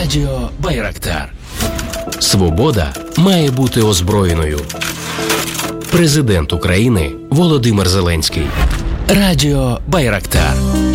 Радіо Байрактар. Свобода має бути озброєною. Президент України Володимир Зеленський. Радіо Байрактар.